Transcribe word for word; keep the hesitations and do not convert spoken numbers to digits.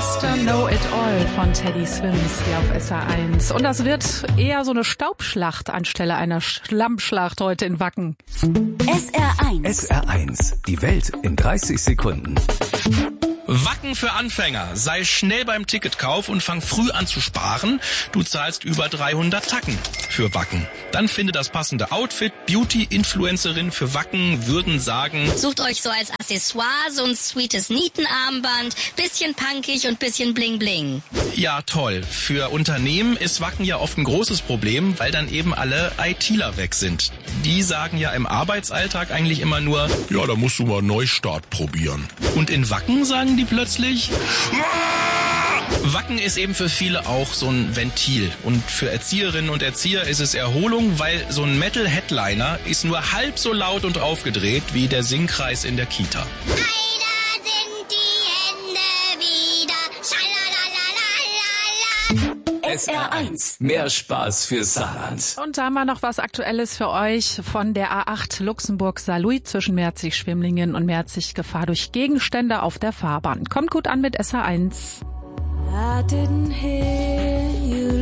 Mister Know-It-All von Teddy Swims hier auf S R eins. Und das wird eher so eine Staubschlacht anstelle einer Schlammschlacht heute in Wacken. S R eins. S R eins. Die Welt in dreißig Sekunden. Wacken für Anfänger. Sei schnell beim Ticketkauf und fang früh an zu sparen. Du zahlst über dreihundert Tacken für Wacken. Dann finde das passende Outfit. Beauty-Influencerin für Wacken würden sagen: Sucht euch so als Accessoire so ein sweetes Nietenarmband, bisschen punkig und bisschen bling bling. Ja, toll. Für Unternehmen ist Wacken ja oft ein großes Problem, weil dann eben alle ITler weg sind. Die sagen ja im Arbeitsalltag eigentlich immer nur: Ja, da musst du mal Neustart probieren. Und in Wacken sagen die plötzlich: Wacken ist eben für viele auch so ein Ventil. Und für Erzieherinnen und Erzieher ist es Erholung, weil so ein Metal-Headliner ist nur halb so laut und aufgedreht wie der Singkreis in der Kita. Einer sind die Hände wieder. S R eins. Mehr Spaß fürs Saarland. Und da haben wir noch was Aktuelles für euch von der A acht Luxemburg-Saarlouis zwischen Merzig-Schwimlingen und Merzig. Gefahr durch Gegenstände auf der Fahrbahn. Kommt gut an mit S R eins. I didn't hear you